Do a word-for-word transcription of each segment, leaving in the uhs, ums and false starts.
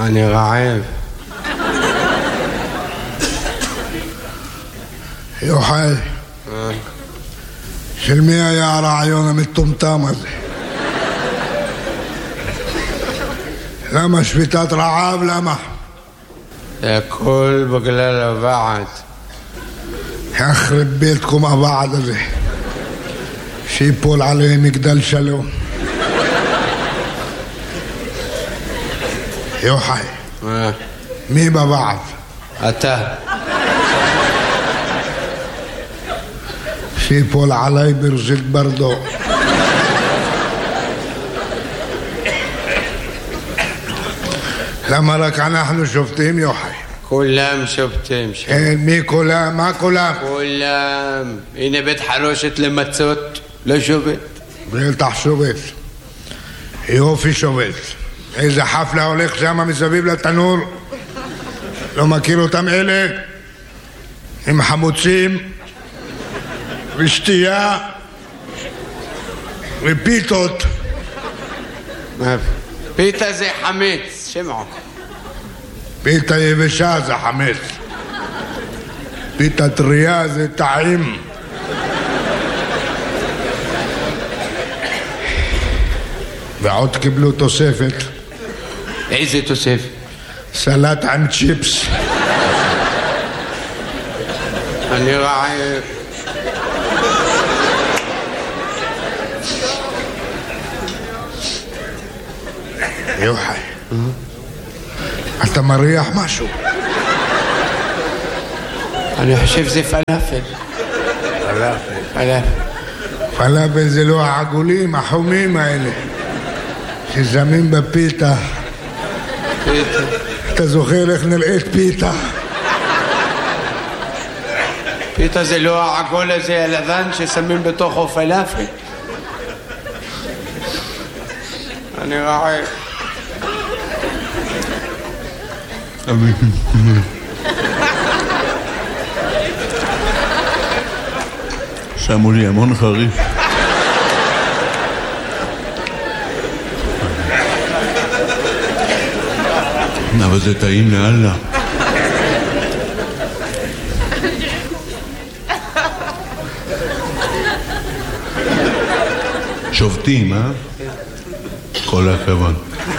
אני רעב. יוחאי, של מי היה הרעיון המטומטם הזה? למה שביתת רעב? למה? זה הכל בגלל הוועד. יחרב ביתכם הוועד הזה, שיפול עליהם מגדל שלום. יוחאי, מי בוועד? אתה. שיפול עליי ברזיק ברדו. למה רק אנחנו שופטים, יוחאי? כולם שופטים. כן, מי כולם? מה כולם? כולם. הנה בית חרושת למצות, לא שופט. בטח שופט. יופי שופט. איזה חפלה הולך שם מסביב לתנור. לא מכיר אותם אלה? עם חמוצים ושתייה ופיתות. פיתה זה חמץ, שמעו. פיתה יבשה זה חמץ. פיתה טריה זה טעים. ועוד קיבלו תוספת. איזה תוספת? סלט עם צ'יפס. אני רעב. יוחאי, אתה מריח משהו? אני חושב זה פלאפל. פלאפל. פלאפל. פלאפל זה לא העגולים, החומים האלה ששמים בפיתה. פיתה. אתה זוכר איך נראית פיתה? פיתה זה לא העגול הזה הלבן ששמים בתוכו פלאפל. אני רעב. שמו לי המון חריף. אבל זה טעים לאללה. שובטים, אה? כל הכבוד.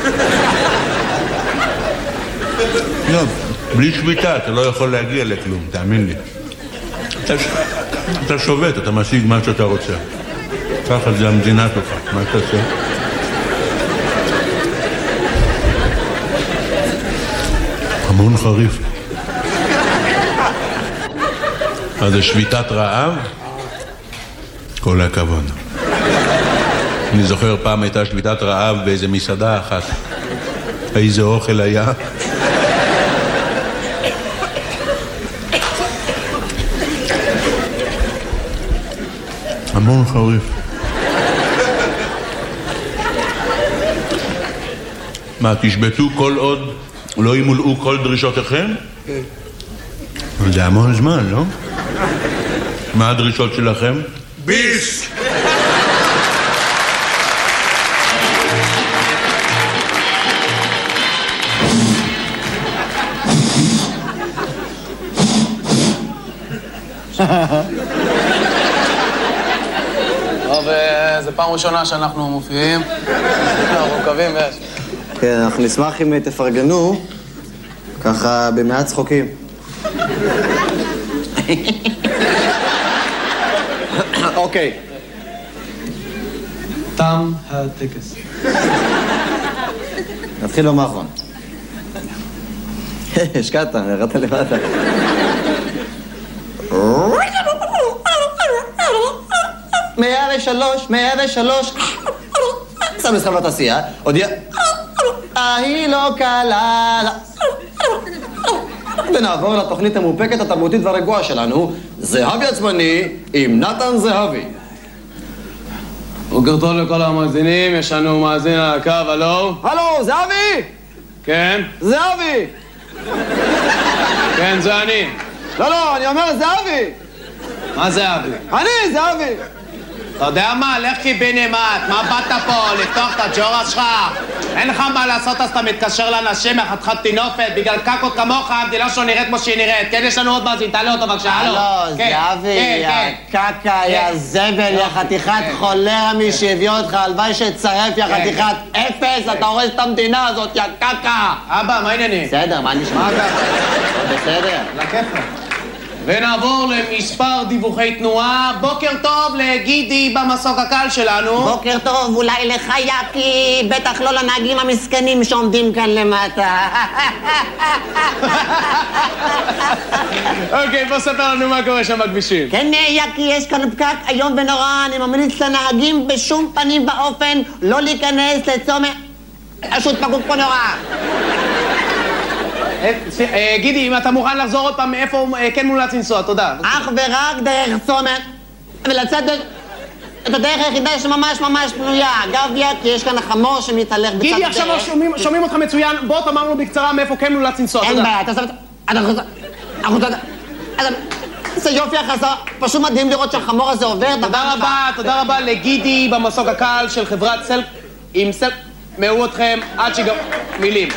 לא, בלי שביתה אתה לא יכול להגיע לכלום, תאמין לי. אתה, אתה שובת, אתה משיג מה שאתה רוצה. ככה זה המדינה שלך, מה אתה עושה? המון חריף. אז זה שביתת רעב? כל הכבוד. אני זוכר פעם הייתה שביתת רעב באיזה מסעדה אחת. איזה אוכל היה? המון חריף. מה, תשבטו כל עוד לא ימולאו כל דרישותיכם? כן. זה המון זמן, לא? מה הדרישות שלכם? ביס! טוב, זו פעם ראשונה שאנחנו מופיעים. אנחנו מקווים ויש. כן, אנחנו נשמח אם תפרגנו, ככה במעט צחוקים. אוקיי. תם הטקס. נתחיל במאחרון. השקעת, ירדת למטה. מאה ושלוש, מאה ושלוש. שם מסחר בתעשייה, הודיע. ההיא לא קלה. ונעבור לתוכנית המאופקת, התרבותית והרגועה שלנו, זהבי עצמני עם נתן זהבי. בוקר טוב לכל המאזינים, יש לנו מאזין על הקו, הלו? הלו, זהבי! כן? זהבי! כן, זה אני. לא, לא, אני אומר זהבי! מה זהבי? אני, זהבי! אתה יודע מה? לך קיבינימט, מה באת פה? לפתוח את הג'ורה שלך? אין לך מה לעשות אז אתה מתקשר לאנשים מהחתיכת טינופת בגלל קקות כמוך, המדינה שלו נראית כמו שהיא נראית. כן, יש לנו עוד מאזין, תעלה אותו בבקשה, הלו. הלו, זהבי, יא קקה, יא זבל, יא חתיכת חולרה מי שהביא אותך, הלוואי שתצרף, יא חתיכת אפס, אתה הורס את המדינה הזאת, יא קקה. אבא, מה העניינים? בסדר, מה נשמע? מה ככה? בסדר. לכיפה. ונעבור למספר דיווחי תנועה. בוקר טוב לגידי במסוק הקל שלנו. בוקר טוב, אולי לך יקי, בטח לא לנהגים המסכנים שעומדים כאן למטה. אוקיי, בוא ספר לנו מה קורה שם בכבישים. כן, יקי, יש כאן פקק איום ונורא, אני ממליץ לנהגים בשום פנים ואופן לא להיכנס לצומת... פשוט פקוק פה נורא. גידי, אם אתה מוכן לחזור עוד פעם מאיפה כן מומלץ לנסוע, תודה. אך ורק דרך צומת, ולצאת את הדרך היחידה שממש ממש פנויה. אגב, כי יש כאן החמור שמתהלך בצד הדרך. גידי, עכשיו שומעים אותך מצוין, בוא תאמר לנו בקצרה מאיפה כן מומלץ לנסוע, תודה. אין בעיה, אתה סבבה... אנחנו... זה יופי החסר, פשוט מדהים לראות שהחמור הזה עובר. תודה רבה, תודה רבה לגידי במסוק הקל של חברת סל... עם סל... מאו אתכם עד שגם... מילים.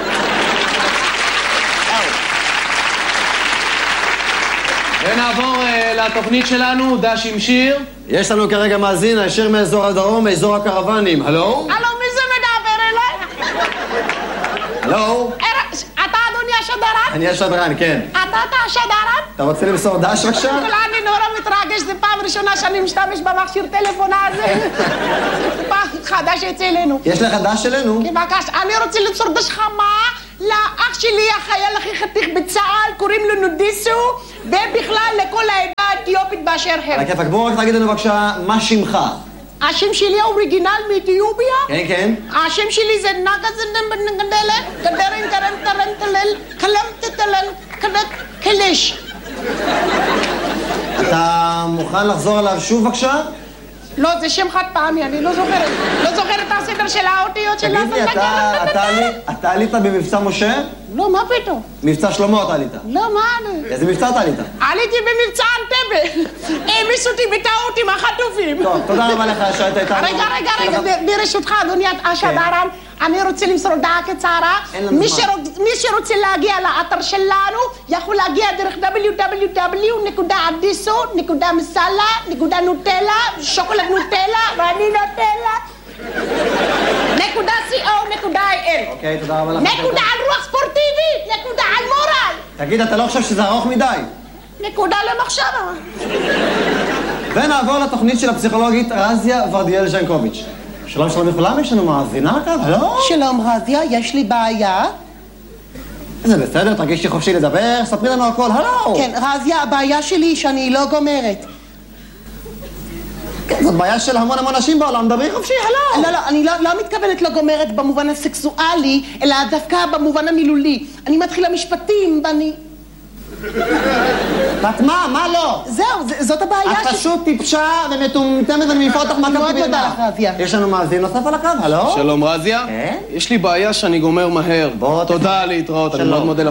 ונעבור uh, לתוכנית שלנו, דש עם שיר. יש לנו כרגע מאזין, הישר מאזור הדרום, מאזור הקרוונים. הלו? הלו, מי זה מדבר אליי? הלו? אתה אדוני השדרן? אני השדרן, כן. אתה אתה השדרן? אתה רוצה למסור דש בבקשה? אני נורא מתרגש, זו פעם ראשונה שאני משתמש במכשיר טלפון הזה. זה פעם חדש אצלנו. יש לך דש אלינו? כן, בבקשה, אני רוצה למסור דש חמה לאח שלי, החייל הכי חתיך בצה"ל, קוראים לו נודיסו, ובכלל לכל העדה האתיופית באשר הם. על הכיפק, בואו רק תגיד לנו בבקשה, מה שמך? השם שלי האוריגינל מאתיופיה? כן, כן. השם שלי זה נגזנן בנגדלת, גדרן גרן טרן טלל, קלם תטלן, קדת קלש. אתה מוכן לחזור עליו שוב בבקשה? לא, זה שם חד פעמי, אני לא זוכרת. לא זוכרת את הסדר של האותיות של... תגיד לי, אתה עלית במבצע משה? לא, מה פתאום? מבצע שלמה אתה עלית. לא, מה אני? איזה מבצע אתה עלית? עליתי במבצע אנטבה. העמיסו אותי בטעות עם החטופים. טוב, תודה רבה לך שהיית איתנו. רגע, רגע, רגע, ברשותך, אדוני השדרן, אני רוצה למסור הודעה קצרה. מי שרוצה להגיע לאתר שלנו, יכול להגיע דרך דאבליו דאבליו דאבליו נקודה אדיסו נקודה מסאלה נקודה נוטלה, שוקולד נוטלה, ואני נוטלה. נקודה סי או נקודה איי אל. אוקיי, תודה רבה לך. נקודה על רוח ספורטיבית, נקודה על מורל. תגיד, אתה לא חושב שזה ארוך מדי? נקודה למחשבה. ונעבור לתוכנית של הפסיכולוגית רזיה ורדיאל ז'נקוביץ'. שלום שלום לכולם, יש לנו מאזינה כאן, הלו? שלום רזיה, יש לי בעיה. זה בסדר, תרגישי חופשי לדבר, ספרי לנו הכל, הלו! כן, רזיה, הבעיה שלי היא שאני לא גומרת. כן, זאת בעיה של המון המון אנשים בעולם, דברי חופשי, הלו! לא, לא, אני לא, לא מתכוונת לא גומרת במובן הסקסואלי, אלא דווקא במובן המילולי. אני מתחילה משפטים, ואני... ואת מה? מה לא? זהו, זאת הבעיה את פשוט טיפשה ומטומטמת ואני מעיפה אותך מהקו מאוד מודה לך, רזיה. יש לנו מאזין נוסף על הקו, הלו? שלום רזיה. כן? יש לי בעיה שאני גומר מהר. תודה להתראות, אני מאוד מודה לך.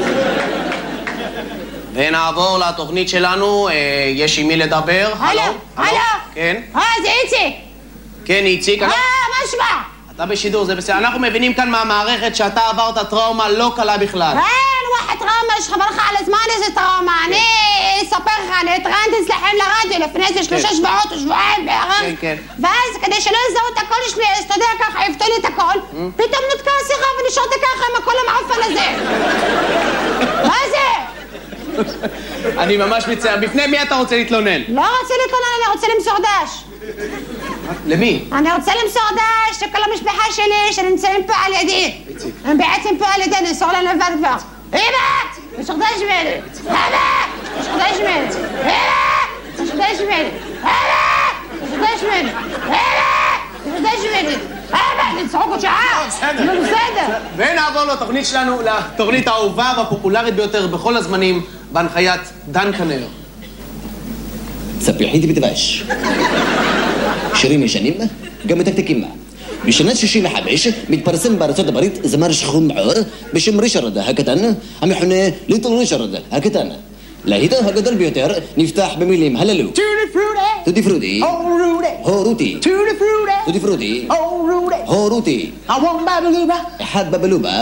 ונעבור לתוכנית שלנו, יש עם מי לדבר. הלו, הלו. כן? אה, זה איציק. כן, איציק. אה, מה שמע? אתה בשידור, זה בסדר. אנחנו מבינים כאן מהמערכת שאתה עברת טראומה לא קלה בכלל. אין, וואחד טראומה, יש חבר לך על הזמן איזה טראומה. אני אספר לך, אני התראיינתי אצלכם לרדיו לפני איזה שלושה שבועות או שבועיים בערך. כן, כן. ואז כדי שלא יזהו את הכל שלי, אז אתה יודע ככה, יפתו לי את הכל. פתאום נתקע השיחה ונשארתי ככה עם הכל המעפן הזה. מה זה? אני ממש מצטער. בפני מי אתה רוצה להתלונן? לא רוצה להתלונן, אני רוצה למסור דש. למי? אני רוצה למסור דש לכל המשפחה שלי שנמצאים פה על ידי. הם בעצם פה על ידי, נמסור להם לבד כבר. אמא! יש חדש ממני! אמא! יש חדש ממני! אמא! יש חדש ממני! אמא! יש חדש ממני! אמא! יש חדש ממני! אמא! נצחוק עוד שעה! זה בסדר! ונעבור לתוכנית שלנו, לתוכנית האהובה והפופולרית ביותר בכל הזמנים, בהנחיית דן כנר. ספיחית בדבש. שירים ישנים, גם מתקתקים. בשנת שישים וחמש מתפרסם בארצות הברית זמר שחום מעור בשם ריצ'רד הקטן, המכונה ליטל ריצ'רד הקטן. להיטו הגדול ביותר נפתח במילים הללו. טוני פרוטי! Tutti frutti. Oh, Rudy. הו רותי. Tutti frutti. Tutti frutti. Oh, Rudy. הו רותי. I want babaluba. אחד בבלובה.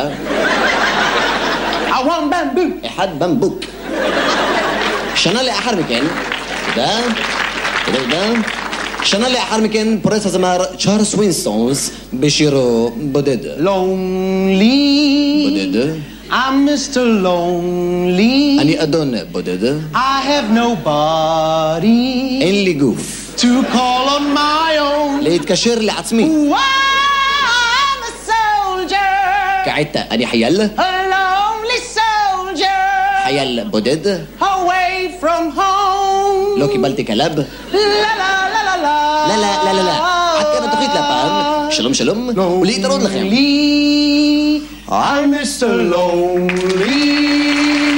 I want bamboo. אחד במבוק. שנה לאחר מכן, תודה, תודה, תודה. שנה לאחר מכן פורץ הזמר צ'ארלס ווינסטונס בשירו בודד. Lonely. בודד. I'm Mister Lonely. אני אדון בודד. I have nobody אין לי גוף. to call on my own. להתקשר לעצמי. Ooh, I'm a soldier. כעת אני חייל. A lonely soldier. חייל בודד. Away from home. לא קיבלתי כלב. La la la la la. לא, לא, לא, לא, לא. עד כאן התוכנית להפעם. שלום שלום, ולהתראות לכם. I'm Mister Lonely.